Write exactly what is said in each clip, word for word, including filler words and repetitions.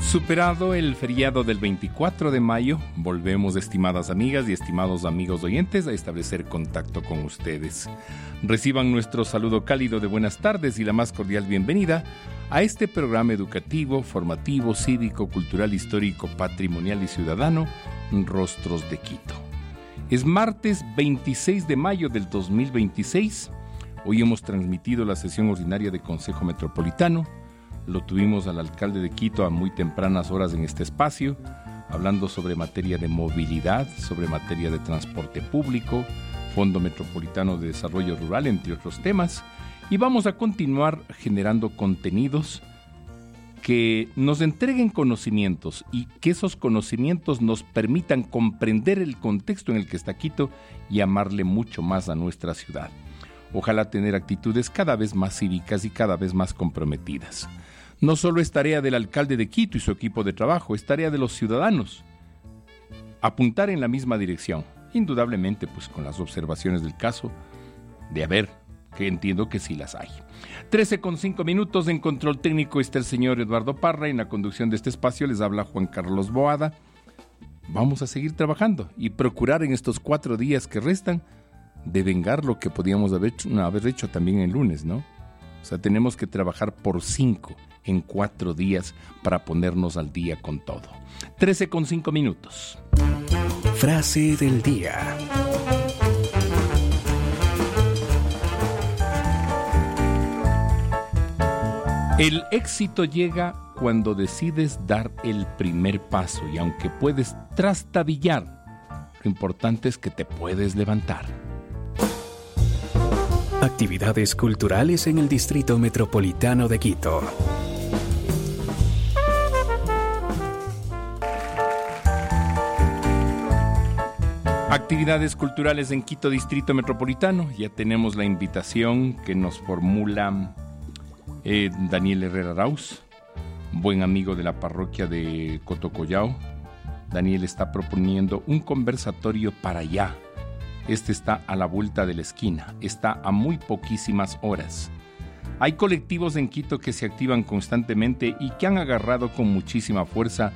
Superado el feriado del veinticuatro de mayo, volvemos, estimadas amigas y estimados amigos oyentes, a establecer contacto con ustedes. Reciban nuestro saludo cálido de buenas tardes y la más cordial bienvenida a este programa educativo, formativo, cívico, cultural, histórico, patrimonial y ciudadano, Rostros de Quito. Es martes veintiséis de mayo del dos mil veintiséis. Hoy hemos transmitido la sesión ordinaria de Consejo Metropolitano. Lo tuvimos al alcalde de Quito a muy tempranas horas en este espacio, hablando sobre materia de movilidad, sobre materia de transporte público, Fondo Metropolitano de Desarrollo Rural, entre otros temas. Y vamos a continuar generando contenidos que nos entreguen conocimientos y que esos conocimientos nos permitan comprender el contexto en el que está Quito y amarle mucho más a nuestra ciudad. Ojalá tener actitudes cada vez más cívicas y cada vez más comprometidas. No solo es tarea del alcalde de Quito y su equipo de trabajo, es tarea de los ciudadanos apuntar en la misma dirección, indudablemente pues con las observaciones del caso de haber, que entiendo que sí las hay. trece con cinco minutos, en control técnico está el señor Eduardo Parra, y en la conducción de este espacio les habla Juan Carlos Boada. Vamos a seguir trabajando y procurar en estos cuatro días que restan devengar lo que podíamos haber hecho, no, haber hecho también el lunes, ¿no? O sea, tenemos que trabajar por cinco en cuatro días para ponernos al día con todo. trece con cinco minutos. Frase del día. El éxito llega cuando decides dar el primer paso, y aunque puedes trastabillar, lo importante es que te puedes levantar. Actividades culturales en el Distrito Metropolitano de Quito. Actividades culturales en Quito, Distrito Metropolitano. Ya tenemos la invitación que nos formula eh, Daniel Herrera Arauz, buen amigo de la parroquia de Cotocollao. Daniel está proponiendo un conversatorio para allá. Este está a la vuelta de la esquina, está a muy poquísimas horas. Hay colectivos en Quito que se activan constantemente y que han agarrado con muchísima fuerza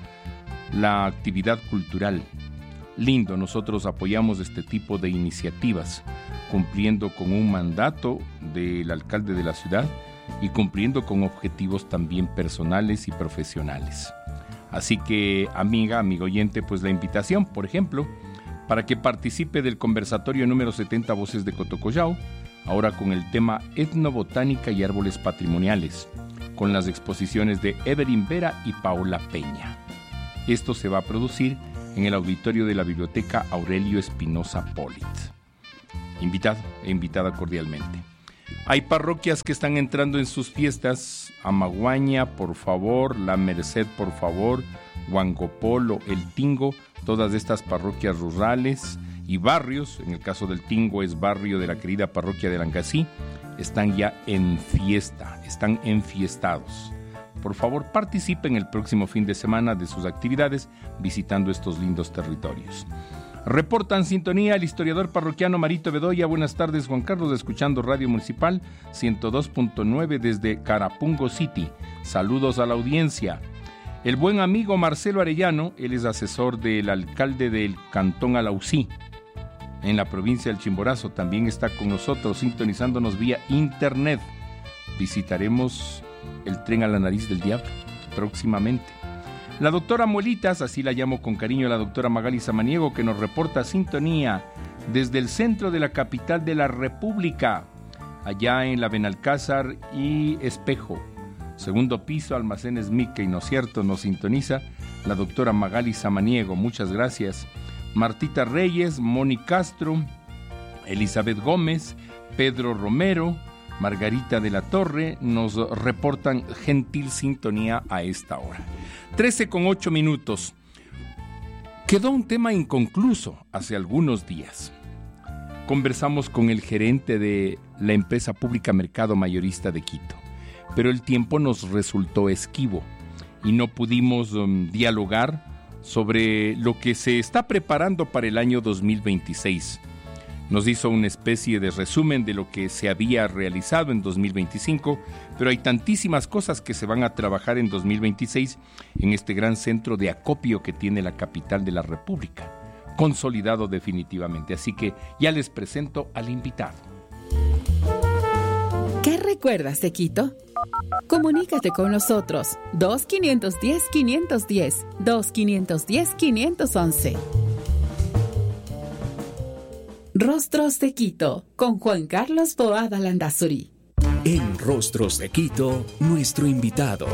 la actividad cultural. Lindo, nosotros apoyamos este tipo de iniciativas, cumpliendo con un mandato del alcalde de la ciudad y cumpliendo con objetivos también personales y profesionales. Así que, amiga, amigo oyente, pues la invitación, por ejemplo, para que participe del conversatorio número setenta Voces de Cotocollao, ahora con el tema Etnobotánica y Árboles Patrimoniales, con las exposiciones de Evelyn Vera y Paola Peña. Esto se va a producir en el auditorio de la Biblioteca Aurelio Espinosa Polit. Invitado e invitada cordialmente. Hay parroquias que están entrando en sus fiestas: Amaguaña, por favor, La Merced, por favor, Huangopolo, El Tingo, todas estas parroquias rurales y barrios, en el caso del Tingo es barrio de la querida parroquia de Langasí, están ya en fiesta, están enfiestados. Por favor, participen el próximo fin de semana de sus actividades visitando estos lindos territorios. Reportan sintonía el historiador parroquiano Marito Bedoya. Buenas tardes, Juan Carlos, escuchando Radio Municipal ciento dos punto nueve desde Carapungo City. Saludos a la audiencia. El buen amigo Marcelo Arellano, él es asesor del alcalde del Cantón Alausí, en la provincia del Chimborazo, también está con nosotros, sintonizándonos vía internet. Visitaremos el tren a la nariz del diablo próximamente. La doctora Muelitas, así la llamo con cariño, la doctora Magali Samaniego, que nos reporta sintonía desde el centro de la capital de la República, allá en la Benalcázar y Espejo. Segundo piso, Almacenes Mickey, ¿no es cierto? Nos sintoniza la doctora Magali Samaniego, muchas gracias. Martita Reyes, Moni Castro, Elizabeth Gómez, Pedro Romero, Margarita de la Torre nos reportan gentil sintonía a esta hora. trece con ocho minutos. Quedó un tema inconcluso hace algunos días. Conversamos con el gerente de la empresa pública Mercado Mayorista de Quito, pero el tiempo nos resultó esquivo y no pudimos um, dialogar sobre lo que se está preparando para el año dos mil veintiséis. Nos hizo una especie de resumen de lo que se había realizado en dos mil veinticinco, pero hay tantísimas cosas que se van a trabajar en dos mil veintiséis en este gran centro de acopio que tiene la capital de la República, consolidado definitivamente. Así que ya les presento al invitado. ¿Qué recuerdas de Quito? Comunícate con nosotros dos quinientos diez quinientos diez, dos quinientos diez quinientos once. Rostros de Quito, con Juan Carlos Boada Landazuri. En Rostros de Quito, nuestro invitado.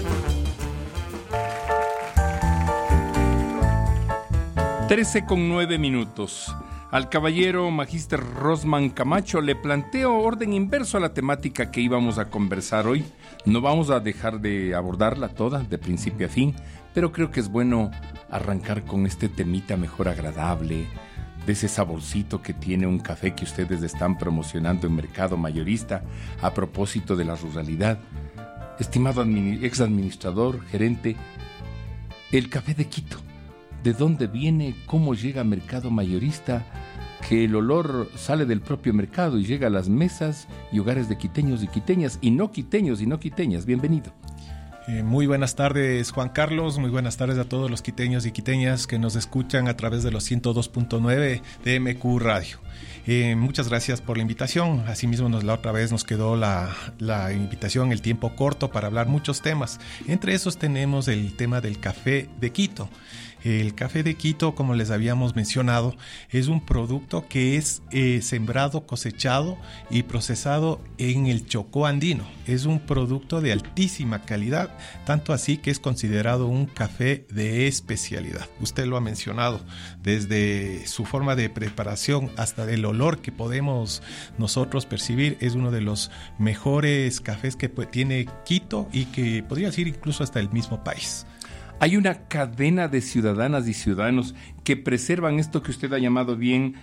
trece con nueve minutos. Al caballero magíster Rosman Camacho le planteo orden inverso a la temática que íbamos a conversar hoy. No vamos a dejar de abordarla toda, de principio a fin, pero creo que es bueno arrancar con este temita mejor agradable, de ese saborcito que tiene un café que ustedes están promocionando en Mercado Mayorista a propósito de la ruralidad. Estimado admin- ex administrador, gerente, el café de Quito, ¿de dónde viene? ¿Cómo llega a Mercado Mayorista? Que el olor sale del propio mercado y llega a las mesas y hogares de quiteños y quiteñas, y no quiteños y no quiteñas. Bienvenido. Eh, muy buenas tardes, Juan Carlos. Muy buenas tardes a todos los quiteños y quiteñas que nos escuchan a través de los ciento dos punto nueve de M Q Radio. Eh, muchas gracias por la invitación. Asimismo, nos, la otra vez nos quedó la, la invitación, el tiempo corto para hablar muchos temas. Entre esos tenemos el tema del café de Quito. El café de Quito, como les habíamos mencionado, es un producto que es eh, sembrado, cosechado y procesado en el Chocó andino. Es un producto de altísima calidad, tanto así que es considerado un café de especialidad. Usted lo ha mencionado, desde su forma de preparación hasta el olor que podemos nosotros percibir, es uno de los mejores cafés que tiene Quito y que podría decir incluso hasta el mismo país. Hay una cadena de ciudadanas y ciudadanos que preservan esto que usted ha llamado bien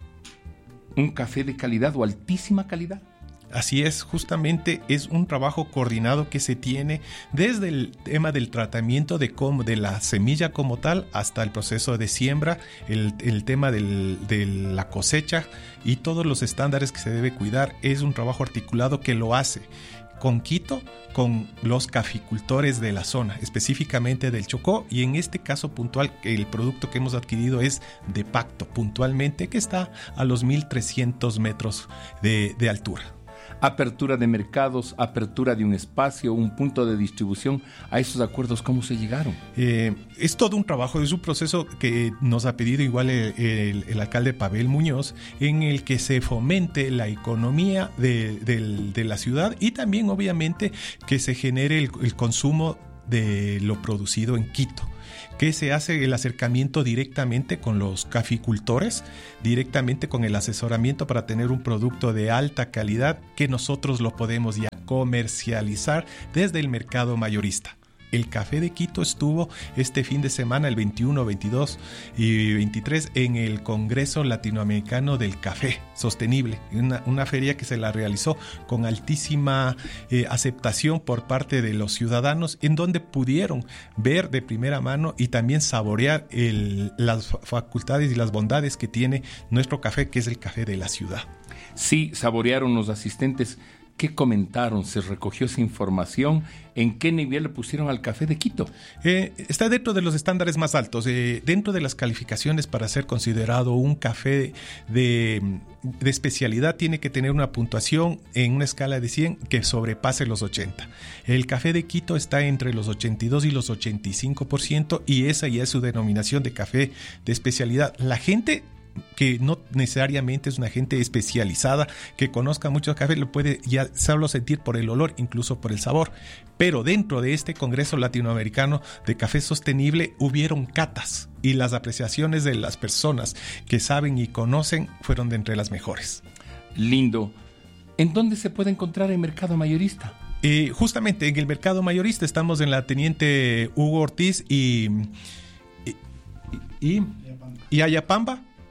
un café de calidad o altísima calidad. Así es, justamente es un trabajo coordinado que se tiene desde el tema del tratamiento de, cómo, de la semilla como tal hasta el proceso de siembra, el, el tema del, de la cosecha y todos los estándares que se debe cuidar. Es un trabajo articulado que lo hace con Quito, con los caficultores de la zona, específicamente del Chocó, y en este caso puntual el producto que hemos adquirido es de Pacto, puntualmente, que está a los mil trescientos metros de, de altura. Apertura de mercados, apertura de un espacio, un punto de distribución. ¿A esos acuerdos cómo se llegaron? Eh, es todo un trabajo, es un proceso que nos ha pedido igual el, el, el alcalde Pavel Muñoz, en el que se fomente la economía de, de, de la ciudad y también obviamente que se genere el, el consumo de lo producido en Quito, que se hace el acercamiento directamente con los caficultores, directamente con el asesoramiento para tener un producto de alta calidad que nosotros lo podemos ya comercializar desde el mercado mayorista. El café de Quito estuvo este fin de semana, el veintiuno, veintidós y veintitrés, en el Congreso Latinoamericano del Café Sostenible, una, una feria que se la realizó con altísima eh, aceptación por parte de los ciudadanos, en donde pudieron ver de primera mano y también saborear el, las facultades y las bondades que tiene nuestro café, que es el café de la ciudad. Sí, saborearon los asistentes. ¿Qué comentaron? ¿Se recogió esa información? ¿En qué nivel le pusieron al café de Quito? Eh, está dentro de los estándares más altos, eh, dentro de las calificaciones para ser considerado un café de, de especialidad tiene que tener una puntuación en una escala de cien que sobrepase los ochenta. El café de Quito está entre los ochenta y dos y los ochenta y cinco por ciento y esa ya es su denominación de café de especialidad. La gente que no necesariamente es una gente especializada, que conozca mucho café, lo puede ya solo sentir por el olor, incluso por el sabor. Pero dentro de este Congreso Latinoamericano de Café Sostenible hubieron catas y las apreciaciones de las personas que saben y conocen fueron de entre las mejores. Lindo. ¿En dónde se puede encontrar el mercado mayorista? Eh, justamente en el mercado mayorista estamos en la Teniente Hugo Ortiz y, y, y, y Ayapamba.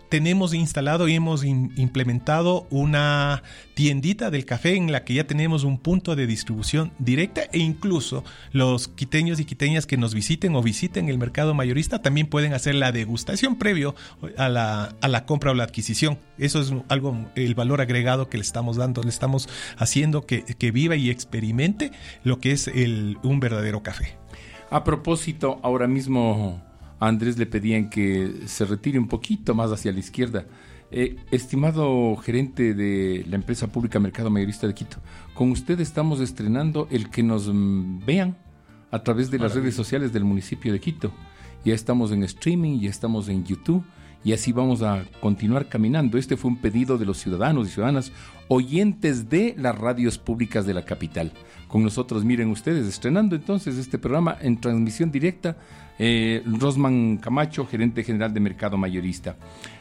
tenemos instalado y hemos in, implementado una tiendita del café en la que ya tenemos un punto de distribución directa, e incluso los quiteños y quiteñas que nos visiten o visiten el mercado mayorista también pueden hacer la degustación previo a la, a la compra o la adquisición. Eso es algo, el valor agregado que le estamos dando, le estamos haciendo que, que viva y experimente lo que es el, un verdadero café. A propósito, ahora mismo a Andrés le pedían que se retire un poquito más hacia la izquierda. Eh, estimado gerente de la empresa pública Mercado Mayorista de Quito, con usted estamos estrenando el que nos mm, vean a través de las redes sociales del municipio de Quito. Ya estamos en streaming, ya estamos en YouTube, y así vamos a continuar caminando. Este fue un pedido de los ciudadanos y ciudadanas oyentes de las radios públicas de la capital. Con nosotros, miren ustedes, estrenando entonces este programa en transmisión directa, eh, Rosman Camacho, gerente general de Mercado Mayorista.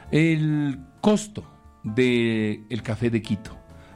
El costo del café de Quito.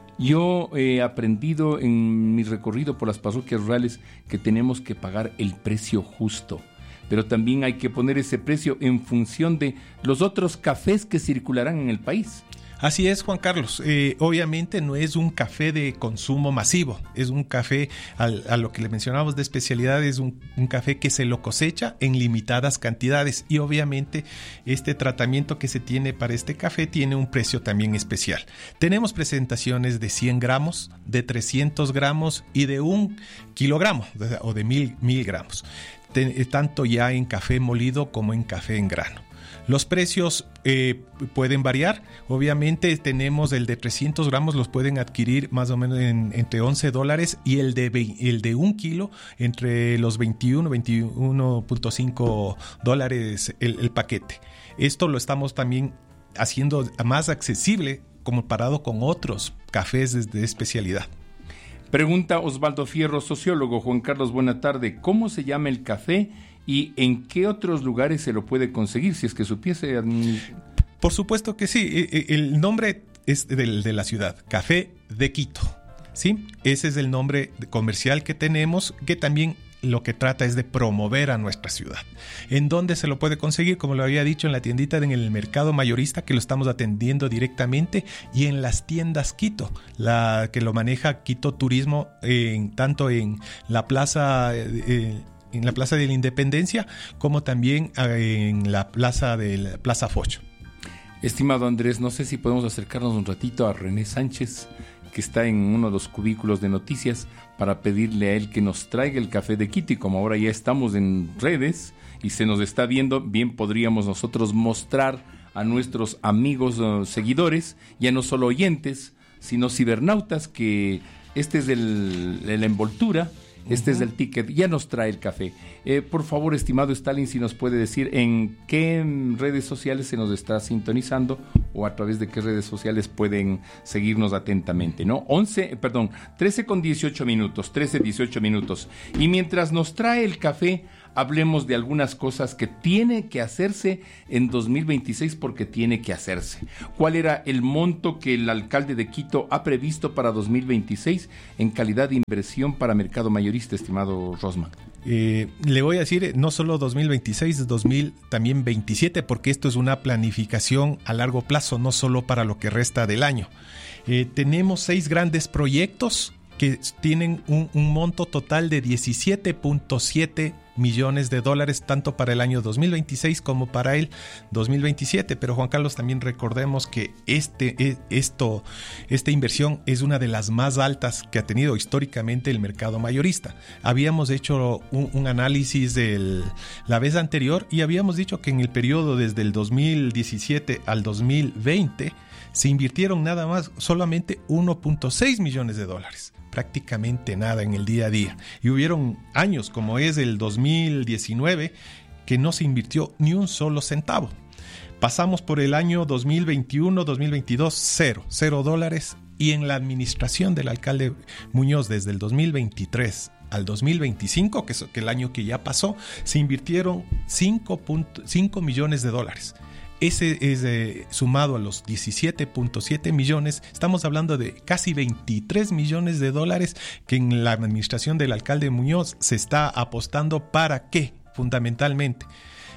Yo he aprendido en mi recorrido por las parroquias rurales que tenemos que pagar el precio justo, pero también hay que poner ese precio en función de los otros cafés que circularán en el país. Así es, Juan Carlos. Eh, obviamente no es un café de consumo masivo, es un café, al, a lo que le mencionábamos de especialidad, es un, un café que se lo cosecha en limitadas cantidades, y obviamente este tratamiento que se tiene para este café tiene un precio también especial. Tenemos presentaciones de cien gramos, de trescientos gramos y de un kilogramo o de mil, mil gramos, Ten, tanto ya en café molido como en café en grano. Los precios eh, pueden variar. Obviamente tenemos el de trescientos gramos, los pueden adquirir más o menos en, entre once dólares, y el de, el de un kilo entre los veintiuno, veintiuno punto cinco dólares el, el paquete. Esto lo estamos también haciendo más accesible comparado con otros cafés de especialidad. Pregunta Osvaldo Fierro, sociólogo. Juan Carlos, buena tarde. ¿Cómo se llama el café y en qué otros lugares se lo puede conseguir, si es que supiese? Por supuesto que sí. El nombre es de, de la ciudad, Café de Quito, ¿sí? Ese es el nombre comercial que tenemos, que también lo que trata es de promover a nuestra ciudad. ¿En dónde se lo puede conseguir? Como lo había dicho, en la tiendita en el mercado mayorista, que lo estamos atendiendo directamente, y en las tiendas Quito, la que lo maneja Quito Turismo, en, tanto en la plaza eh, en la Plaza de la Independencia, como también en la Plaza de la Plaza Foch. Estimado Andrés, no sé si podemos acercarnos un ratito a René Sánchez, que está en uno de los cubículos de noticias, para pedirle a él que nos traiga el café de Quito. Y como ahora ya estamos en redes y se nos está viendo, bien podríamos nosotros mostrar a nuestros amigos uh, seguidores, ya no solo oyentes, sino cibernautas, que este es el, la envoltura. Este uh-huh. es el ticket, ya nos trae el café. Eh, por favor, estimado Stalin, si nos puede decir en qué redes sociales se nos está sintonizando, o a través de qué redes sociales pueden seguirnos atentamente, ¿no? once, perdón, trece con dieciocho minutos, trece, dieciocho minutos. Y mientras nos trae el café, hablemos de algunas cosas que tiene que hacerse en dos mil veintiséis, porque tiene que hacerse. ¿Cuál era el monto que el alcalde de Quito ha previsto para dos mil veintiséis en calidad de inversión para mercado mayorista, estimado Rosman? Eh, le voy a decir, no solo dos mil veintiséis, dos mil también veintisiete, porque esto es una planificación a largo plazo, no solo para lo que resta del año. Eh, tenemos seis grandes proyectos que tienen un, un monto total de diecisiete punto siete millones de dólares, tanto para el año dos mil veintiséis como para el dos mil veintisiete. Pero Juan Carlos, también recordemos que este, esto, esta inversión es una de las más altas que ha tenido históricamente el mercado mayorista. Habíamos hecho un, un análisis de la vez anterior y habíamos dicho que en el periodo desde el dos mil diecisiete al dos mil veinte se invirtieron nada más solamente uno punto seis millones de dólares. Prácticamente nada en el día a día. Y hubieron años, como es el dos mil diecinueve, que no se invirtió ni un solo centavo. Pasamos por el año dos mil veintiuno, dos mil veintidós, cero, cero dólares. Y en la administración del alcalde Muñoz, desde el dos mil veintitrés al dos mil veinticinco, que es el año que ya pasó, se invirtieron cinco punto cinco millones de dólares. Ese es eh, sumado a los diecisiete punto siete millones, estamos hablando de casi veintitrés millones de dólares que en la administración del alcalde Muñoz se está apostando. ¿Para qué? Fundamentalmente,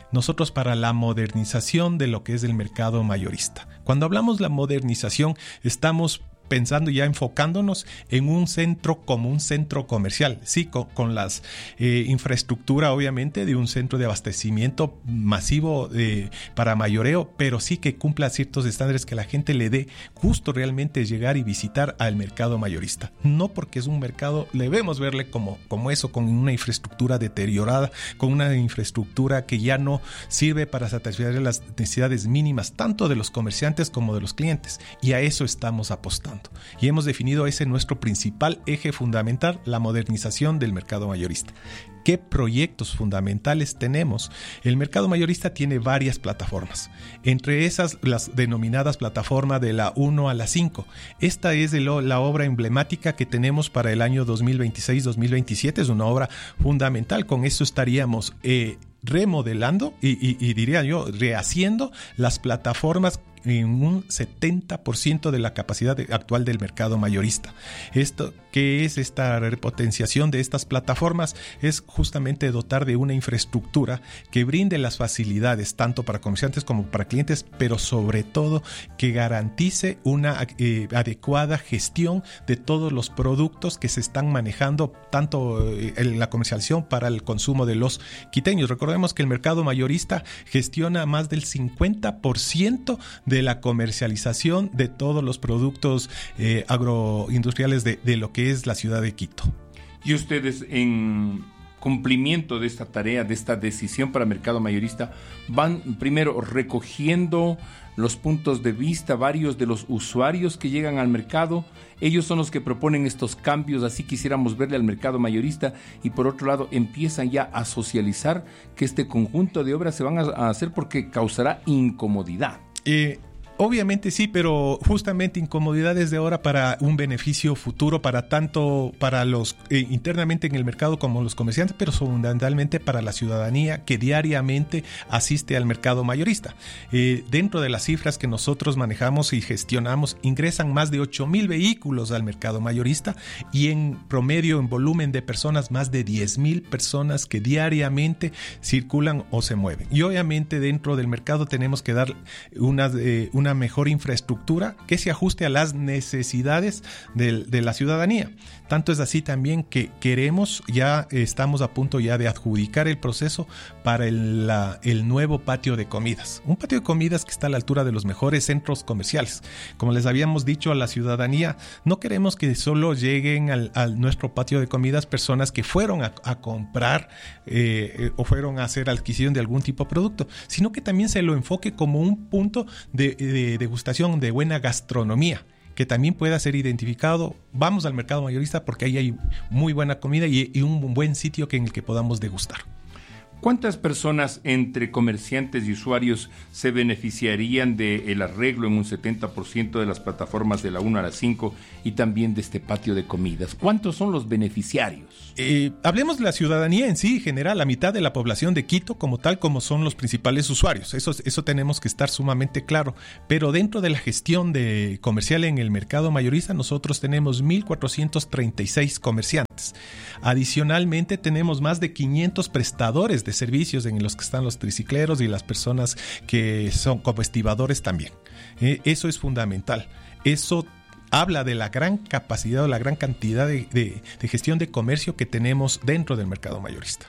nosotros para la modernización de lo que es el mercado mayorista. Cuando hablamos de la modernización, estamos pensando ya enfocándonos en un centro como un centro comercial, sí, con, con las eh, infraestructura obviamente de un centro de abastecimiento masivo eh, para mayoreo, pero sí que cumpla ciertos estándares que la gente le dé gusto realmente llegar y visitar al mercado mayorista. No porque es un mercado, debemos verle como, como eso, con una infraestructura deteriorada, con una infraestructura que ya no sirve para satisfacer las necesidades mínimas tanto de los comerciantes como de los clientes, y a eso estamos apostando. Y hemos definido ese nuestro principal eje fundamental, la modernización del mercado mayorista. ¿Qué proyectos fundamentales tenemos? El mercado mayorista tiene varias plataformas, entre esas las denominadas plataformas de la uno a la cinco. Esta es de lo, la obra emblemática que tenemos para el año dos mil veintiséis dos mil veintisiete, es una obra fundamental. Con eso estaríamos eh, remodelando y, y, y diría yo, rehaciendo las plataformas en un setenta por ciento de la capacidad de, actual del mercado mayorista. Esto, ¿qué es esta repotenciación de estas plataformas? Es justamente dotar de una infraestructura que brinde las facilidades tanto para comerciantes como para clientes, pero sobre todo que garantice una eh, adecuada gestión de todos los productos que se están manejando tanto en la comercialización para el consumo de los quiteños. Recordemos que el mercado mayorista gestiona más del cincuenta por ciento de la comercialización de todos los productos eh, agroindustriales de, de lo que es la ciudad de Quito. Y ustedes, en cumplimiento de esta tarea, de esta decisión para el mercado mayorista, van primero recogiendo los puntos de vista varios de los usuarios que llegan al mercado. Ellos son los que proponen estos cambios, así quisiéramos verle al mercado mayorista, y por otro lado empiezan ya a socializar que este conjunto de obras se van a, a hacer porque causará incomodidad. Eh, Obviamente sí, pero justamente incomodidades de ahora para un beneficio futuro para tanto para los eh, internamente en el mercado como los comerciantes, pero fundamentalmente para la ciudadanía que diariamente asiste al mercado mayorista. Eh, dentro de las cifras que nosotros manejamos y gestionamos, ingresan más de ocho mil vehículos al mercado mayorista y en promedio, en volumen de personas, más de diez mil personas que diariamente circulan o se mueven. Y obviamente dentro del mercado tenemos que dar una, eh, una una mejor infraestructura que se ajuste a las necesidades de, de la ciudadanía. Tanto es así también que queremos, ya estamos a punto ya de adjudicar el proceso para el, la, el nuevo patio de comidas. Un patio de comidas que está a la altura de los mejores centros comerciales. Como les habíamos dicho a la ciudadanía, no queremos que solo lleguen al, al nuestro patio de comidas personas que fueron a, a comprar eh, o fueron a hacer adquisición de algún tipo de producto, sino que también se lo enfoque como un punto de, de degustación de buena gastronomía, que también pueda ser identificado. Vamos al mercado mayorista porque ahí hay muy buena comida y, y un buen sitio que en el que podamos degustar. ¿Cuántas personas entre comerciantes y usuarios se beneficiarían del arreglo en un setenta por ciento de las plataformas de la uno a la cinco y también de este patio de comidas? ¿Cuántos son los beneficiarios? Eh, hablemos de la ciudadanía en sí, en general, la mitad de la población de Quito como tal, como son los principales usuarios. Eso, eso tenemos que estar sumamente claro. Pero dentro de la gestión de comercial en el mercado mayorista, nosotros tenemos mil cuatrocientos treinta y seis comerciantes. Adicionalmente, tenemos más de quinientos prestadores de servicios en los que están los tricicleros y las personas que son como estibadores también. Eh, eso es fundamental. Eso habla de la gran capacidad o la gran cantidad de, de, de gestión de comercio que tenemos dentro del mercado mayorista.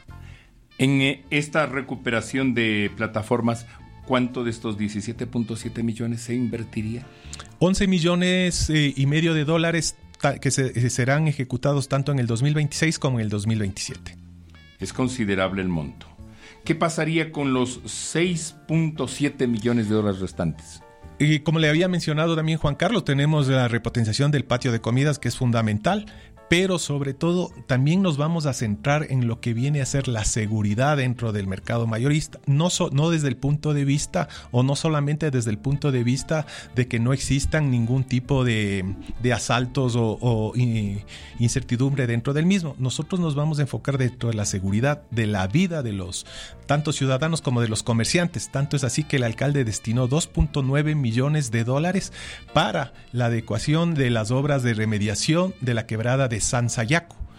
En eh, esta recuperación de plataformas, ¿cuánto de estos diecisiete punto siete millones se invertiría? once millones eh, y medio de dólares ta- que se, serán ejecutados tanto en el dos mil veintiséis como en el dos mil veintisiete. Es considerable el monto. ¿Qué pasaría con los seis punto siete millones de dólares restantes? Y como le había mencionado también Juan Carlos, tenemos la repotenciación del patio de comidas, que es fundamental, pero sobre todo también nos vamos a centrar en lo que viene a ser la seguridad dentro del mercado mayorista, no, so, no desde el punto de vista o no solamente desde el punto de vista de que no existan ningún tipo de, de asaltos o, o incertidumbre dentro del mismo. Nosotros nos vamos a enfocar dentro de la seguridad de la vida de los tanto ciudadanos como de los comerciantes. Tanto es así que el alcalde destinó dos punto nueve millones de dólares para la adecuación de las obras de remediación de la quebrada de San Sayaco.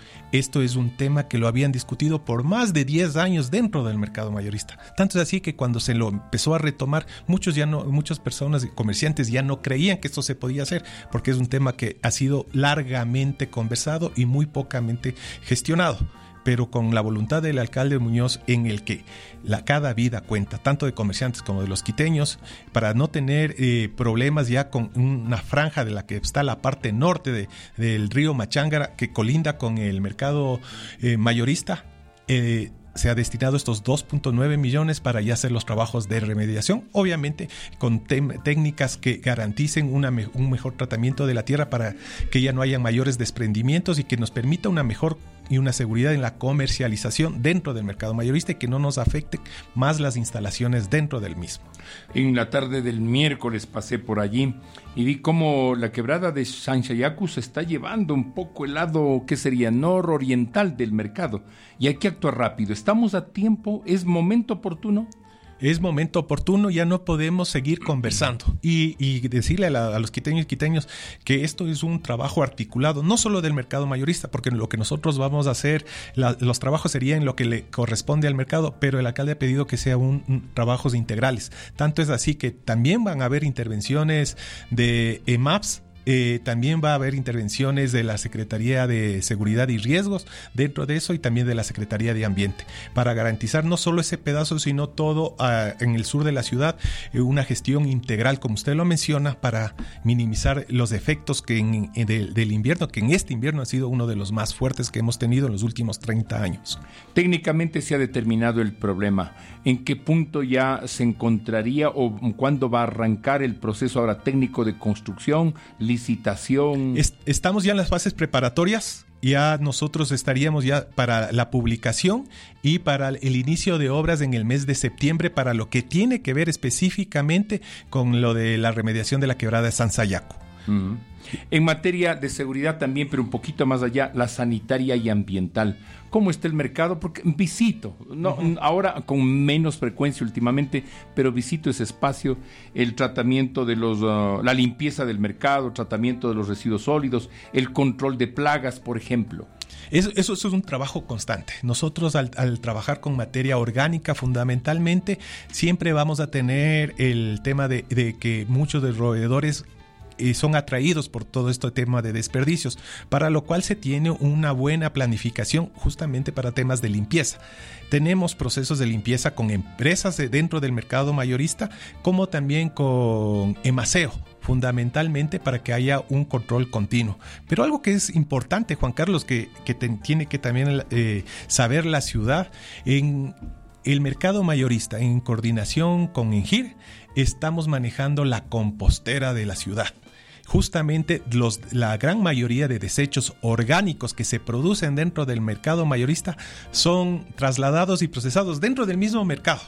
Esto es un tema que lo habían discutido por más de diez años dentro del mercado mayorista. Tanto es así que cuando se lo empezó a retomar, muchos ya no, muchas personas, comerciantes ya no creían que esto se podía hacer, porque es un tema que ha sido largamente conversado y muy pocamente gestionado. Pero con la voluntad del alcalde Muñoz, en el que la, cada vida cuenta, tanto de comerciantes como de los quiteños, para no tener eh, problemas ya con una franja de la que está la parte norte de, del río Machángara, que colinda con el mercado eh, mayorista, eh, se ha destinado estos dos punto nueve millones para ya hacer los trabajos de remediación, obviamente con tem- técnicas que garanticen una me- un mejor tratamiento de la tierra para que ya no haya mayores desprendimientos y que nos permita una mejor y una seguridad en la comercialización dentro del mercado mayorista y que no nos afecte más las instalaciones dentro del mismo. En la tarde del miércoles pasé por allí y vi cómo la quebrada de Sanchayacu se está llevando un poco el lado que sería nororiental del mercado y hay que actuar rápido. ¿Estamos a tiempo? ¿Es momento oportuno? Es momento oportuno, ya no podemos seguir conversando y, y decirle a, la, a los quiteños y quiteños que esto es un trabajo articulado, no solo del mercado mayorista, porque lo que nosotros vamos a hacer, la, los trabajos serían lo que le corresponde al mercado, pero el alcalde ha pedido que sea un, un trabajos integrales. Tanto es así que también van a haber intervenciones de E M A P S. Eh, también va a haber intervenciones de la Secretaría de Seguridad y Riesgos dentro de eso y también de la Secretaría de Ambiente para garantizar no solo ese pedazo sino todo uh, en el sur de la ciudad, eh, una gestión integral como usted lo menciona para minimizar los efectos que en, en del, del invierno, que en este invierno ha sido uno de los más fuertes que hemos tenido en los últimos treinta años. Técnicamente se ha determinado el problema. ¿En qué punto ya se encontraría o cuándo va a arrancar el proceso ahora técnico de construcción, licitación? Est- estamos ya en las fases preparatorias. Ya nosotros estaríamos ya para la publicación y para el inicio de obras en el mes de septiembre para lo que tiene que ver específicamente con lo de la remediación de la quebrada de Sanchayacu. Uh-huh. En materia de seguridad también, pero un poquito más allá, la sanitaria y ambiental. ¿Cómo está el mercado? Porque visito, no, uh-huh. ahora con menos frecuencia últimamente, pero visito ese espacio, el tratamiento de los, uh, la limpieza del mercado, tratamiento de los residuos sólidos, el control de plagas, por ejemplo. Eso, eso, eso es un trabajo constante. Nosotros al, al trabajar con materia orgánica fundamentalmente, siempre vamos a tener el tema de, de que muchos de los roedores y son atraídos por todo este tema de desperdicios, para lo cual se tiene una buena planificación justamente para temas de limpieza. Tenemos procesos de limpieza con empresas de dentro del mercado mayorista, como también con Emaceo, fundamentalmente para que haya un control continuo. Pero algo que es importante, Juan Carlos, que, que te, tiene que también eh, saber la ciudad, en el mercado mayorista, en coordinación con ENGIR, estamos manejando la compostera de la ciudad. Justamente los, la gran mayoría de desechos orgánicos que se producen dentro del mercado mayorista son trasladados y procesados dentro del mismo mercado.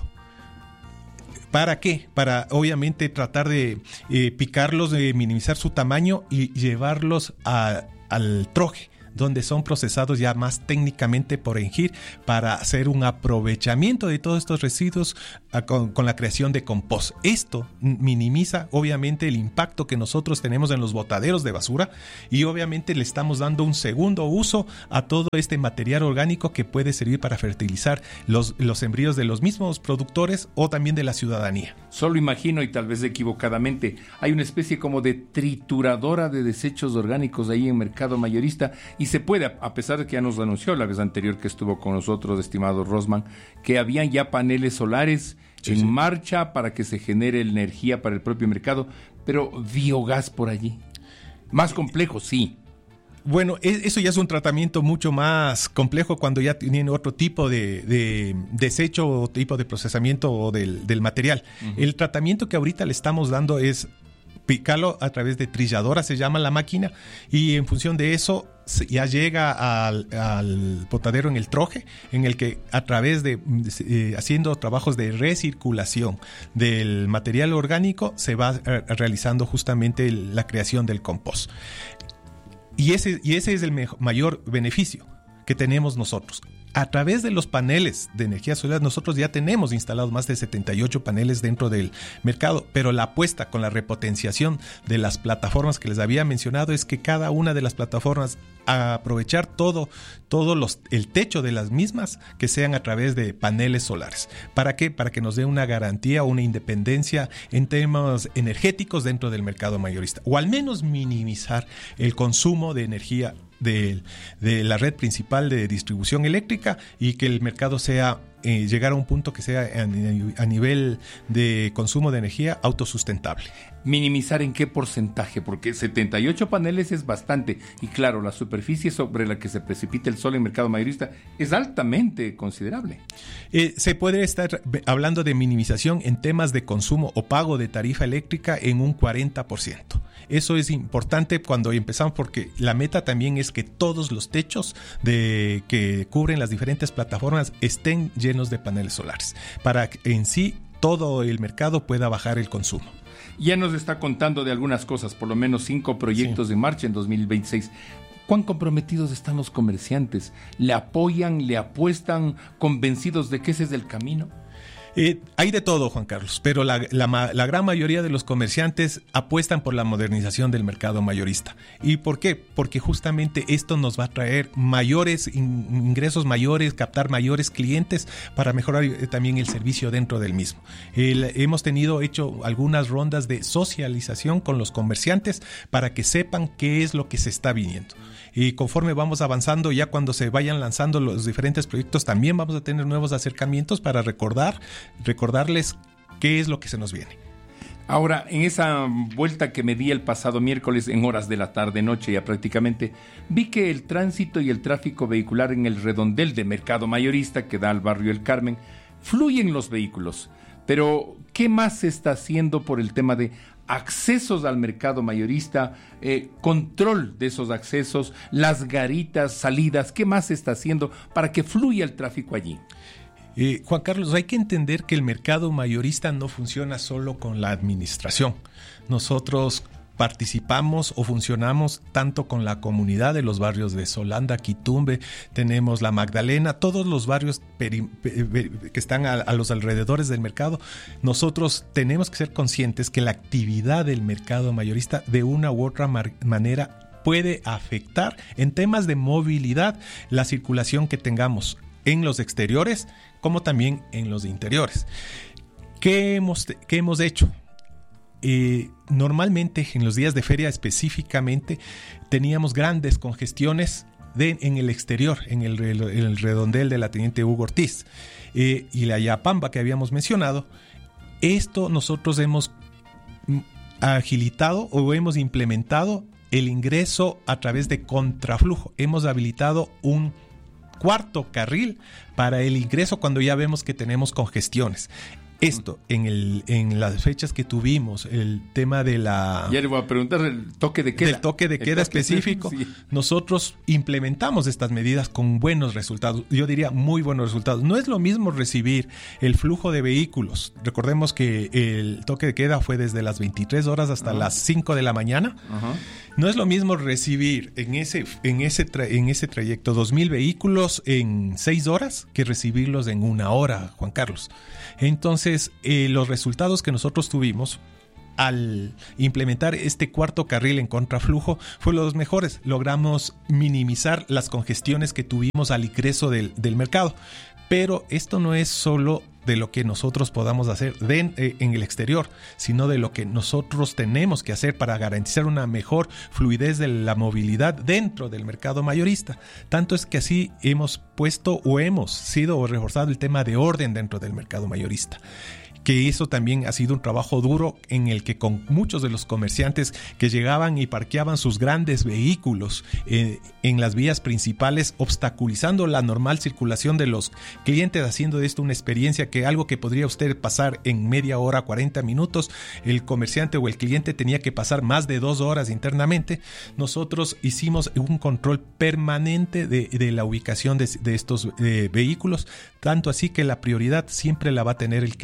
¿Para qué? Para obviamente tratar de eh, picarlos, de minimizar su tamaño y llevarlos a, al troje, donde son procesados ya más técnicamente por ENGIR para hacer un aprovechamiento de todos estos residuos a, con, con la creación de compost. Esto minimiza obviamente el impacto que nosotros tenemos en los botaderos de basura y obviamente le estamos dando un segundo uso a todo este material orgánico que puede servir para fertilizar los, los sembríos de los mismos productores o también de la ciudadanía. Solo imagino, y tal vez equivocadamente, hay una especie como de trituradora de desechos orgánicos ahí en mercado mayorista. Y se puede, a pesar de que ya nos anunció la vez anterior que estuvo con nosotros, estimado Rosman, que habían ya paneles solares sí, en sí. marcha para que se genere energía para el propio mercado, pero biogás por allí. Más complejo, sí. Bueno, eso ya es un tratamiento mucho más complejo cuando ya tienen otro tipo de, de desecho o tipo de procesamiento del, del material. Uh-huh. El tratamiento que ahorita le estamos dando es picarlo a través de trilladora, se llama la máquina, y en función de eso ya llega al, al botadero en el troje, en el que a través de eh, haciendo trabajos de recirculación del material orgánico se va eh, realizando justamente el, la creación del compost. Y ese, y ese es el me- mayor beneficio que tenemos nosotros. A través de los paneles de energía solar, nosotros ya tenemos instalados más de setenta y ocho paneles dentro del mercado, pero la apuesta con la repotenciación de las plataformas que les había mencionado es que cada una de las plataformas a aprovechar todo, todo los, el techo de las mismas que sean a través de paneles solares. ¿Para qué? Para que nos dé una garantía, una independencia en temas energéticos dentro del mercado mayorista, o al menos minimizar el consumo de energía de, de la red principal de distribución eléctrica, y que el mercado sea eh, llegar a un punto que sea a, a nivel de consumo de energía autosustentable. ¿Minimizar en qué porcentaje? Porque setenta y ocho paneles es bastante, y claro, la superficie sobre la que se precipita el sol en mercado mayorista es altamente considerable. Eh, se puede estar hablando de minimización en temas de consumo o pago de tarifa eléctrica en un cuarenta por ciento. Eso es importante cuando empezamos, porque la meta también es que todos los techos de, que cubren las diferentes plataformas estén llenos de paneles solares, para que en sí todo el mercado pueda bajar el consumo. Ya nos está contando de algunas cosas, por lo menos cinco proyectos sí. en marcha en dos mil veintiséis. ¿Cuán comprometidos están los comerciantes? ¿Le apoyan, le apuestan, convencidos de que ese es el camino? Eh, hay de todo, Juan Carlos, pero la, la, la gran mayoría de los comerciantes apuestan por la modernización del mercado mayorista. ¿Y por qué? Porque justamente esto nos va a traer mayores in, ingresos mayores, captar mayores clientes para mejorar eh, también el servicio dentro del mismo. El, hemos tenido hecho algunas rondas de socialización con los comerciantes para que sepan qué es lo que se está viniendo. Y conforme vamos avanzando, ya cuando se vayan lanzando los diferentes proyectos, también vamos a tener nuevos acercamientos para recordar recordarles qué es lo que se nos viene. Ahora, en esa vuelta que me di el pasado miércoles en horas de la tarde-noche ya prácticamente, vi que el tránsito y el tráfico vehicular en el redondel de mercado mayorista que da al barrio El Carmen, fluyen los vehículos. Pero, ¿qué más se está haciendo por el tema de accesos al mercado mayorista, eh, control de esos accesos, las garitas, salidas? ¿Qué más se está haciendo para que fluya el tráfico allí? Eh, Juan Carlos, hay que entender que el mercado mayorista no funciona solo con la administración. Nosotros participamos o funcionamos tanto con la comunidad de los barrios de Solanda, Quitumbe, tenemos la Magdalena, todos los barrios peri, peri, que están a, a los alrededores del mercado. Nosotros tenemos que ser conscientes que la actividad del mercado mayorista de una u otra mar, manera puede afectar en temas de movilidad la circulación que tengamos en los exteriores como también en los interiores. ¿Qué hemos, qué hemos hecho? Eh, normalmente en los días de feria específicamente teníamos grandes congestiones de, en el exterior, en el, en el redondel de la Teniente Hugo Ortiz eh, y la Yapamba que habíamos mencionado. Esto nosotros hemos agilitado o hemos implementado el ingreso a través de contraflujo. Hemos habilitado un cuarto carril para el ingreso cuando ya vemos que tenemos congestiones. Esto, en, el, en las fechas que tuvimos, el tema de la... Ya le voy a preguntar el toque de queda. Del toque de queda toque específico, sí. Nosotros implementamos estas medidas con buenos resultados, yo diría muy buenos resultados. No es lo mismo recibir el flujo de vehículos. Recordemos que el toque de queda fue desde las veintitrés horas hasta uh-huh. las cinco de la mañana. Uh-huh. No es lo mismo recibir en ese, en ese, tra- en ese trayecto dos mil vehículos en seis horas que recibirlos en una hora, Juan Carlos. Entonces, eh, los resultados que nosotros tuvimos al implementar este cuarto carril en contraflujo fueron los mejores. Logramos minimizar las congestiones que tuvimos al ingreso del, del mercado. Pero esto no es solo de lo que nosotros podamos hacer de, eh, en el exterior, sino de lo que nosotros tenemos que hacer para garantizar una mejor fluidez de la movilidad dentro del mercado mayorista. Tanto es que así hemos puesto o hemos sido o reforzado el tema de orden dentro del mercado mayorista. Que eso también ha sido un trabajo duro en el que con muchos de los comerciantes que llegaban y parqueaban sus grandes vehículos eh, en las vías principales, obstaculizando la normal circulación de los clientes, haciendo de esto una experiencia que algo que podría usted pasar en media hora, cuarenta minutos, el comerciante o el cliente tenía que pasar más de dos horas internamente. Nosotros hicimos un control permanente de, de la ubicación de, de estos eh, vehículos, tanto así que la prioridad siempre la va a tener el cliente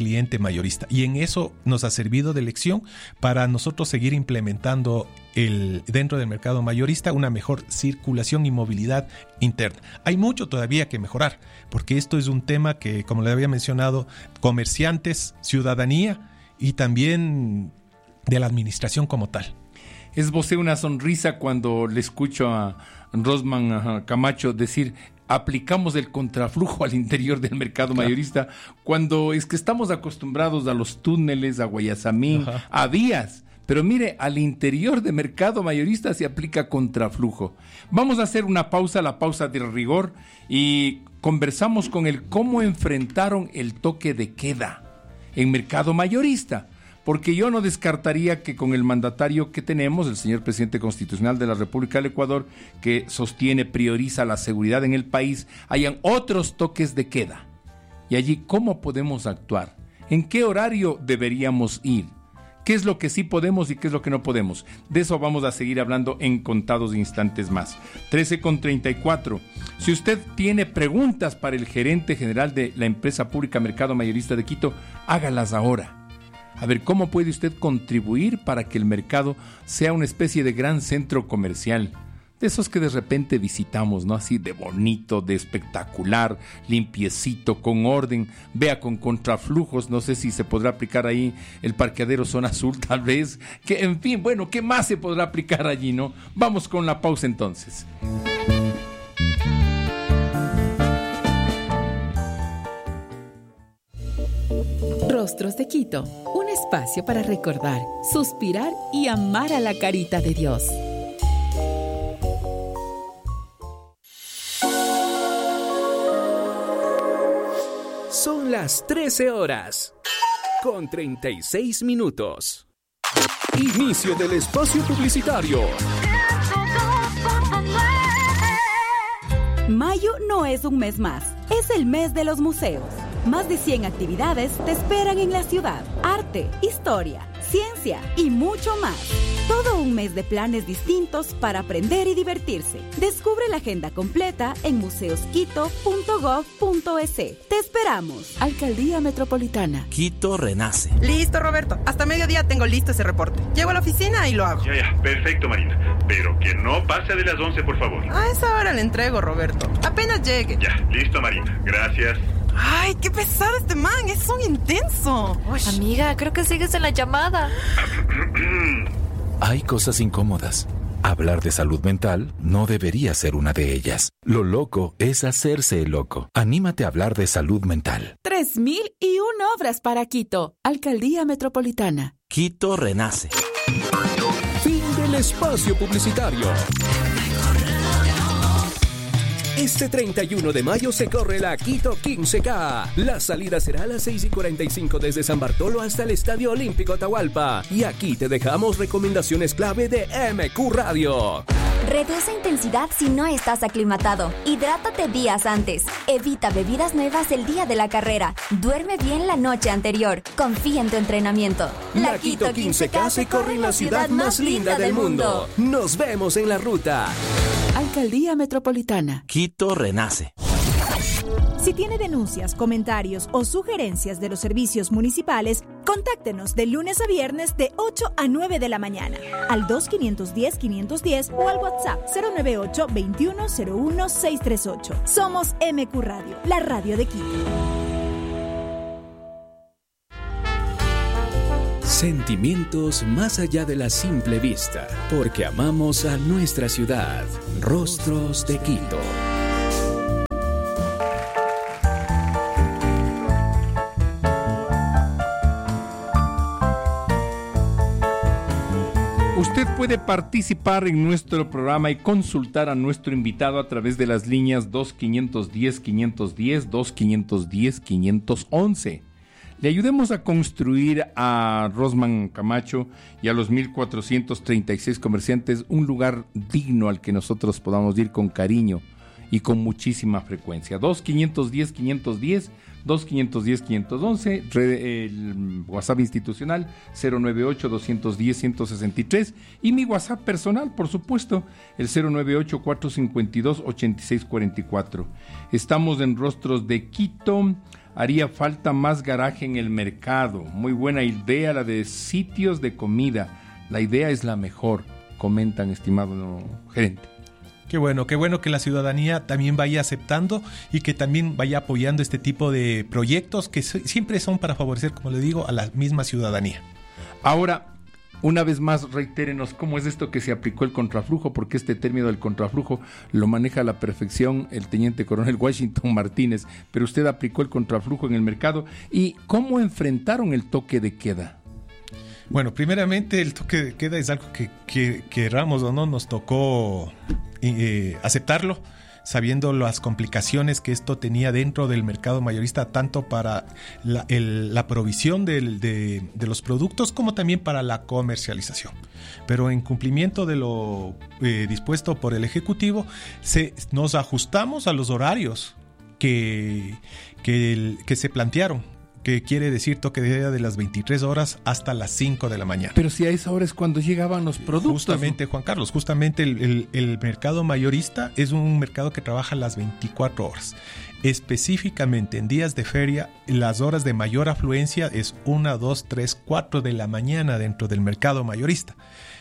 mayorista. Y en eso nos ha servido de lección para nosotros seguir implementando el, dentro del mercado mayorista una mejor circulación y movilidad interna. Hay mucho todavía que mejorar, porque esto es un tema que, como le había mencionado, comerciantes, ciudadanía y también de la administración como tal. Esbocé una sonrisa cuando le escucho a Rosman a Camacho decir: aplicamos el contraflujo al interior del mercado claro. mayorista, cuando es que estamos acostumbrados a los túneles, a Guayasamín, Ajá. a vías. Pero mire, al interior del mercado mayorista se aplica contraflujo. Vamos a hacer una pausa, la pausa de rigor, y conversamos con el cómo enfrentaron el toque de queda en mercado mayorista. Porque yo no descartaría que con el mandatario que tenemos, el señor presidente constitucional de la República del Ecuador, que sostiene, prioriza la seguridad en el país, hayan otros toques de queda. Y allí, ¿cómo podemos actuar? ¿En qué horario deberíamos ir? ¿Qué es lo que sí podemos y qué es lo que no podemos? De eso vamos a seguir hablando en contados instantes más. trece con treinta y cuatro. Si usted tiene preguntas para el gerente general de la empresa pública Mercado Mayorista de Quito, hágalas ahora. A ver, ¿cómo puede usted contribuir para que el mercado sea una especie de gran centro comercial? De esos que de repente visitamos, ¿no? Así de bonito, de espectacular, limpiecito, con orden, vea, con contraflujos, no sé si se podrá aplicar ahí el parqueadero zona azul, tal vez. Que, en fin, bueno, ¿qué más se podrá aplicar allí, no? Vamos con la pausa entonces. Rostros de Quito, un espacio para recordar, suspirar y amar a la carita de Dios. Son las trece horas, con treinta y seis minutos. Inicio del espacio publicitario. Mayo no es un mes más, es el mes de los museos. Más de cien actividades te esperan en la ciudad. Arte, historia, ciencia y mucho más. Todo un mes de planes distintos para aprender y divertirse. Descubre la agenda completa en museos quito punto gov punto es. Te esperamos. Alcaldía Metropolitana. Quito renace. Listo, Roberto. Hasta mediodía tengo listo ese reporte. Llego a la oficina y lo hago. Ya, ya. Perfecto, Marina. Pero que no pase de las once, por favor. A esa hora le entrego, Roberto. Apenas llegue. Ya, listo, Marina. Gracias. Ay, qué pesado este man. Es un intenso. Uy. Amiga, creo que sigues en la llamada. Hay cosas incómodas. Hablar de salud mental no debería ser una de ellas. Lo loco es hacerse el loco. Anímate a hablar de salud mental. Tres mil y una obras para Quito. Alcaldía Metropolitana. Quito renace. Fin del espacio publicitario. Este treinta y uno de mayo se corre la Quito quince K. La salida será a las seis y cuarenta y cinco desde San Bartolo hasta el Estadio Olímpico Atahualpa. Y aquí te dejamos recomendaciones clave de M Q Radio. Reduce intensidad si no estás aclimatado. Hidrátate días antes. Evita bebidas nuevas el día de la carrera. Duerme bien la noche anterior. Confía en tu entrenamiento. La, la Quito quince K se corre en la ciudad más linda del mundo. Nos vemos en la ruta. Alcaldía Metropolitana. Quito renace. Si tiene denuncias, comentarios o sugerencias de los servicios municipales, contáctenos de lunes a viernes de ocho a nueve de la mañana al dos quinientos diez quinientos diez o al WhatsApp cero nueve ocho veintiuno cero uno seis tres ocho. Somos M Q Radio, la radio de Quito. Sentimientos más allá de la simple vista, porque amamos a nuestra ciudad. Rostros de Quito. Usted puede participar en nuestro programa y consultar a nuestro invitado a través de las líneas dos quinientos diez quinientos diez, dos quinientos diez quinientos once. Le ayudemos a construir a Rosman Camacho y a los mil cuatrocientos treinta y seis comerciantes un lugar digno al que nosotros podamos ir con cariño y con muchísima frecuencia. dos quinientos diez quinientos diez, dos quinientos diez quinientos once, el WhatsApp institucional cero nueve ocho doscientos diez ciento sesenta y tres y mi WhatsApp personal, por supuesto, el cero nueve ocho cuatrocientos cincuenta y dos ochenta y seis cuarenta y cuatro. Estamos en Rostros de Quito haría falta más garaje en el mercado. Muy buena idea la de sitios de comida. La idea es la mejor, comentan, estimado gerente. Qué bueno, qué bueno que la ciudadanía también vaya aceptando y que también vaya apoyando este tipo de proyectos que siempre son para favorecer, como le digo, a la misma ciudadanía. Ahora, una vez más, reitérenos cómo es esto que se aplicó el contraflujo, porque este término del contraflujo lo maneja a la perfección el teniente coronel Washington Martínez, pero usted aplicó el contraflujo en el mercado. ¿Y cómo enfrentaron el toque de queda? Bueno, primeramente el toque de queda es algo que, que queramos o no nos tocó eh, aceptarlo, sabiendo las complicaciones que esto tenía dentro del mercado mayorista, tanto para la, el, la provisión del, de, de los productos como también para la comercialización. Pero en cumplimiento de lo eh, dispuesto por el Ejecutivo, se, nos ajustamos a los horarios que, que, el, que se plantearon, que quiere decir toque de queda de las veintitrés horas hasta las cinco de la mañana. Pero si a esa hora es cuando llegaban los productos. Justamente, Juan Carlos, justamente el, el, el mercado mayorista es un mercado que trabaja las veinticuatro horas. Específicamente en días de feria, las horas de mayor afluencia es una, dos, tres, cuatro de la mañana dentro del mercado mayorista.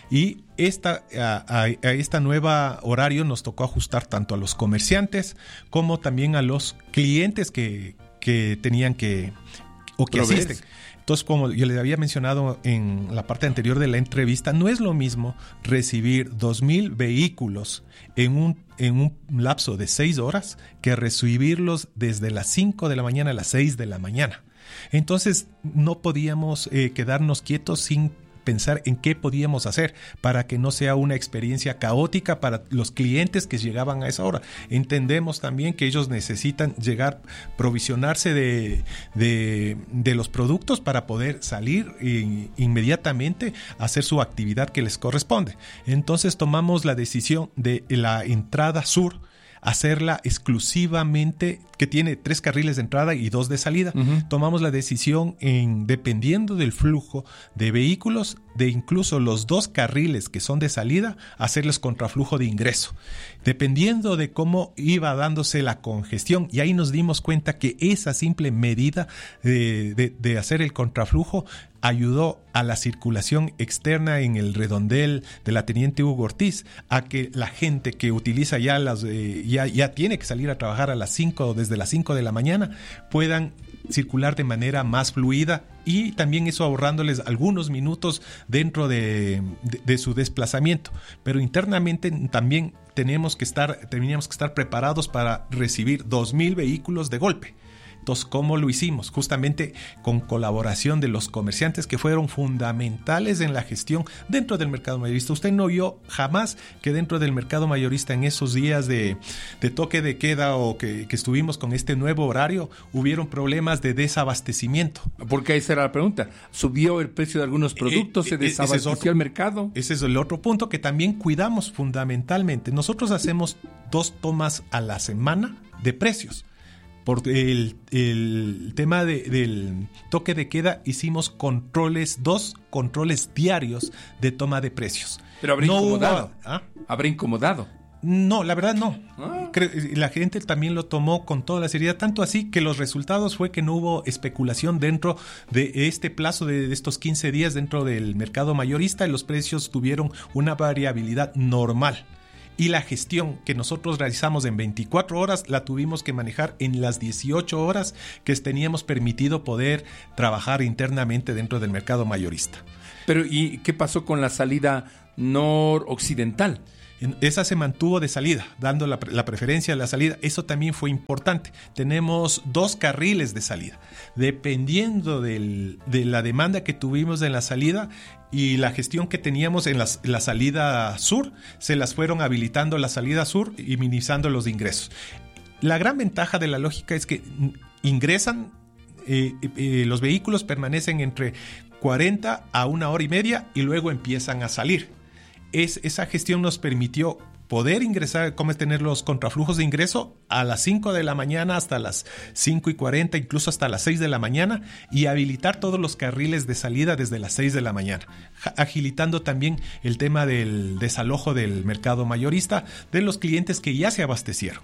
Y esta, a, a, a esta nueva horario nos tocó ajustar tanto a los comerciantes como también a los clientes que, que tenían que... o que asisten. Entonces, como yo les había mencionado en la parte anterior de la entrevista, no es lo mismo recibir dos mil vehículos en un, en un lapso de seis horas que recibirlos desde las cinco de la mañana a las seis de la mañana. Entonces, no podíamos eh, quedarnos quietos sin pensar en qué podíamos hacer para que no sea una experiencia caótica para los clientes que llegaban a esa hora. Entendemos también que ellos necesitan llegar, provisionarse de, de, de los productos para poder salir e, inmediatamente a hacer su actividad que les corresponde. Entonces tomamos la decisión de la entrada sur, hacerla exclusivamente, que tiene tres carriles de entrada y dos de salida. Uh-huh. Tomamos la decisión, en dependiendo del flujo de vehículos, de incluso los dos carriles que son de salida, hacerles contraflujo de ingreso, dependiendo de cómo iba dándose la congestión. Y ahí nos dimos cuenta que esa simple medida de, de, de hacer el contraflujo ayudó a la circulación externa en el redondel de la Teniente Hugo Ortiz, a que la gente que utiliza ya las eh, ya, ya tiene que salir a trabajar a las cinco, desde las cinco de la mañana, puedan circular de manera más fluida, y también eso ahorrándoles algunos minutos dentro de, de, de su desplazamiento. Pero internamente también tenemos que estar, teníamos que estar preparados para recibir dos mil vehículos de golpe. Entonces, ¿cómo lo hicimos? Justamente con colaboración de los comerciantes, que fueron fundamentales en la gestión dentro del mercado mayorista. Usted no vio jamás que dentro del mercado mayorista, en esos días de, de toque de queda o que, que estuvimos con este nuevo horario, hubieron problemas de desabastecimiento. Porque esa era la pregunta. ¿Subió el precio de algunos productos? Eh, eh, ¿Se desabasteció otro, el mercado? Ese es el otro punto que también cuidamos fundamentalmente. Nosotros hacemos dos tomas a la semana de precios. Por el, el tema de, del toque de queda, hicimos controles, dos controles diarios de toma de precios. Pero habrá no incomodado. Hubo, ¿ah? ¿Habrá incomodado? No, la verdad no. Ah. La gente también lo tomó con toda la seriedad, tanto así que los resultados fue que no hubo especulación dentro de este plazo de estos quince días dentro del mercado mayorista, y los precios tuvieron una variabilidad normal. Y la gestión que nosotros realizamos en veinticuatro horas la tuvimos que manejar en las dieciocho horas que teníamos permitido poder trabajar internamente dentro del mercado mayorista. Pero ¿y qué pasó con la salida noroccidental? Esa se mantuvo de salida, dando la, la preferencia a la salida. Eso también fue importante. Tenemos dos carriles de salida. Dependiendo del, de la demanda que tuvimos en la salida y la gestión que teníamos en la, la salida sur, se las fueron habilitando la salida sur y minimizando los ingresos. La gran ventaja de la lógica es que ingresan, eh, eh, los vehículos permanecen entre cuarenta a una hora y media y luego empiezan a salir. Es, esa gestión nos permitió poder ingresar, como es tener los contraflujos de ingreso a las cinco de la mañana hasta las cinco y cuarenta, incluso hasta las seis de la mañana, y habilitar todos los carriles de salida desde las seis de la mañana, agilitando también el tema del desalojo del mercado mayorista de los clientes que ya se abastecieron.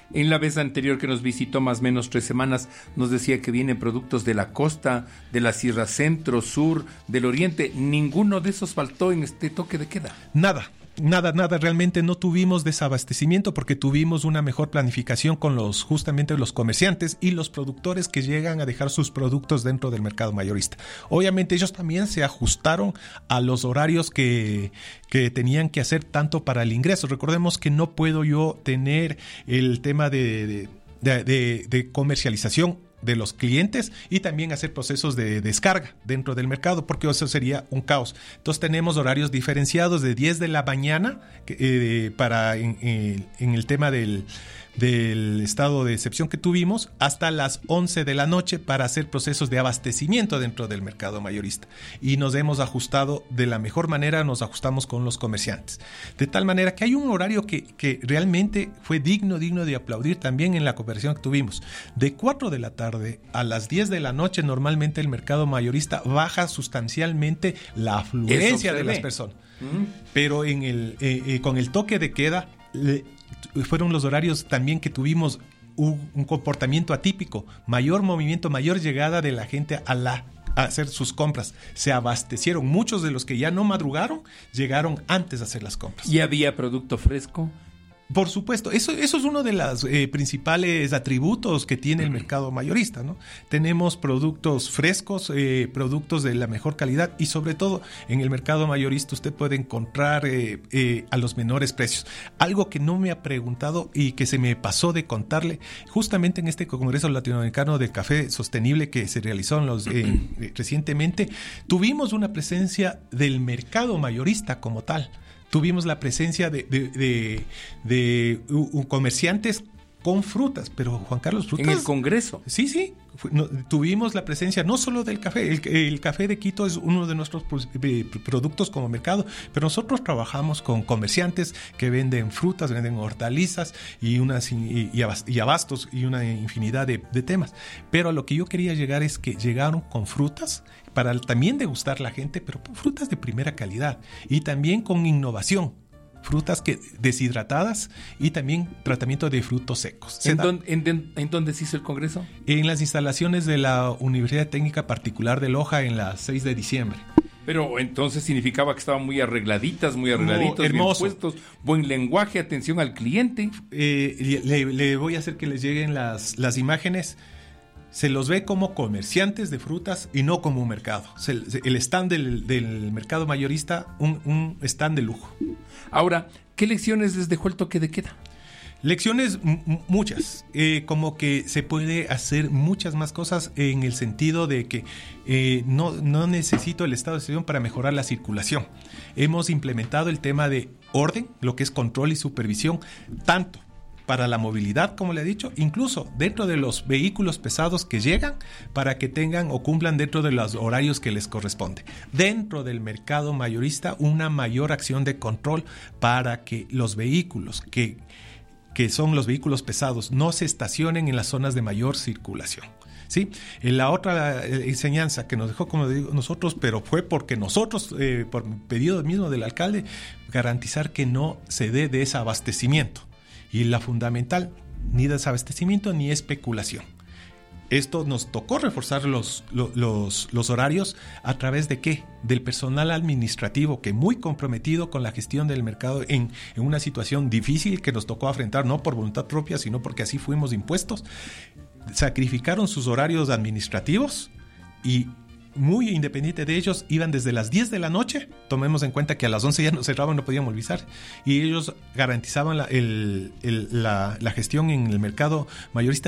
En la vez anterior que nos visitó, más o menos tres semanas, nos decía que vienen productos de la costa, de la Sierra Centro, Sur, del Oriente. ¿Ninguno de esos faltó en este toque de queda? Nada. Nada, nada, realmente no tuvimos desabastecimiento porque tuvimos una mejor planificación con los, justamente los comerciantes y los productores que llegan a dejar sus productos dentro del mercado mayorista. Obviamente ellos también se ajustaron a los horarios que, que tenían que hacer tanto para el ingreso. Recordemos que no puedo yo tener el tema de, de, de, de, de comercialización de los clientes y también hacer procesos de descarga dentro del mercado, porque eso sería un caos. Entonces tenemos horarios diferenciados de diez de la mañana eh, para en, en, en el tema del, del estado de excepción que tuvimos hasta las once de la noche para hacer procesos de abastecimiento dentro del mercado mayorista, y nos hemos ajustado de la mejor manera, nos ajustamos con los comerciantes, de tal manera que hay un horario que, que realmente fue digno, digno de aplaudir también en la cooperación que tuvimos. De cuatro de la tarde a las diez de la noche normalmente el mercado mayorista baja sustancialmente la afluencia de las personas, uh-huh. pero en el, eh, eh, con el toque de queda le, fueron los horarios también que tuvimos un, un comportamiento atípico, mayor movimiento, mayor llegada de la gente a la a hacer sus compras. Se abastecieron, muchos de los que ya no madrugaron llegaron antes de hacer las compras. ¿Y había producto fresco? Por supuesto, eso, eso es uno de los eh, principales atributos que tiene el mercado mayorista, ¿no? Tenemos productos frescos, eh, productos de la mejor calidad, y sobre todo en el mercado mayorista usted puede encontrar eh, eh, a los menores precios. Algo que no me ha preguntado y que se me pasó de contarle, justamente en este Congreso Latinoamericano de Café Sostenible que se realizó en los, eh, recientemente, tuvimos una presencia del mercado mayorista como tal. Tuvimos la presencia de, de, de, de uh, comerciantes con frutas, pero Juan Carlos, frutas... ¿En el Congreso? Sí, sí. No, tuvimos la presencia no solo del café, el, el café de Quito es uno de nuestros productos como mercado, pero nosotros trabajamos con comerciantes que venden frutas, venden hortalizas y, unas, y, y abastos y una infinidad de, de temas. Pero a lo que yo quería llegar es que llegaron con frutas para también degustar la gente, pero frutas de primera calidad y también con innovación. Frutas que deshidratadas y también tratamiento de frutos secos. ¿En, don, en, ¿En dónde se hizo el Congreso? En las instalaciones de la Universidad Técnica Particular de Loja en la seis de diciembre. Pero entonces significaba que estaban muy arregladitas, muy arregladitos, hermoso, bien puestos, buen lenguaje, atención al cliente. Eh, le, le voy a hacer que les lleguen las, las imágenes. Se los ve como comerciantes de frutas y no como un mercado. El stand del, del mercado mayorista, un, un stand de lujo. Ahora, ¿qué lecciones les dejó el toque de queda? Lecciones m- muchas, eh, como que se puede hacer muchas más cosas en el sentido de que eh, no, no necesito el estado de excepción para mejorar la circulación. Hemos implementado el tema de orden, lo que es control y supervisión, tanto para la movilidad, como le he dicho, incluso dentro de los vehículos pesados que llegan para que tengan o cumplan dentro de los horarios que les corresponde. Dentro del mercado mayorista, una mayor acción de control para que los vehículos que, que son los vehículos pesados no se estacionen en las zonas de mayor circulación. ¿Sí? La otra enseñanza que nos dejó, como digo, nosotros, pero fue porque nosotros, eh, por pedido mismo del alcalde, garantizar que no se dé desabastecimiento. Y la fundamental, ni desabastecimiento ni especulación. Esto nos tocó reforzar los, los, los horarios a través de ¿qué? Del personal administrativo que muy comprometido con la gestión del mercado en, en una situación difícil que nos tocó afrontar, no por voluntad propia, sino porque así fuimos impuestos. Sacrificaron sus horarios administrativos y muy independiente de ellos, iban desde las diez de la noche, tomemos en cuenta que a las once ya no cerraban, no podían movilizar, y ellos garantizaban la, el, el, la, la gestión en el mercado mayorista